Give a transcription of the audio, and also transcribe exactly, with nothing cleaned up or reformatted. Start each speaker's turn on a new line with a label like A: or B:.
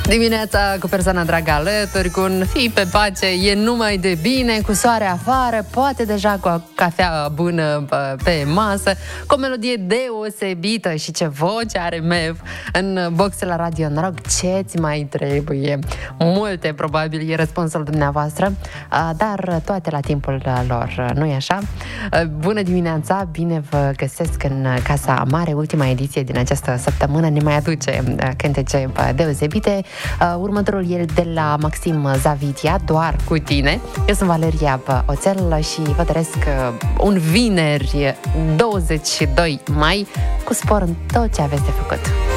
A: Dimineața cu persoana dragă alături, cu un fi pe pace, e numai de bine, cu soare afară, poate deja cu o cafea bună pe masă, cu o melodie deosebită și ce voce are Mev în boxe la Radio Noroc. Ce-ți mai trebuie? Multe, probabil, e răspunsul dumneavoastră, dar toate la timpul lor, nu-i așa? Bună dimineața, bine vă găsesc în Casa Mare, ultima ediție din această săptămână ne mai aduce cântece deosebite. Uh, următorul e de la Maxim Zavitia, Doar cu tine. Eu sunt Valeria Oțel și vă doresc uh, un vineri douăzeci și doi mai cu spor în tot ce aveți de făcut.